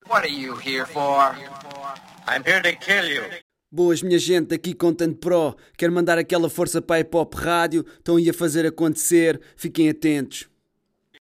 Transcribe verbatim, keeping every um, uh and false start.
What are you here for? I'm here to kill you. Boas, minha gente, aqui Content Pro. Quero mandar aquela força para a Hip Hop Rádio. Estão aí a fazer acontecer. Fiquem atentos.